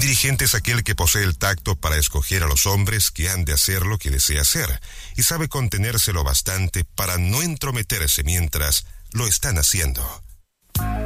dirigente es aquel que posee el tacto para escoger a los hombres que han de hacer lo que desea hacer, y sabe contenerse lo bastante para no entrometerse mientras lo están haciendo.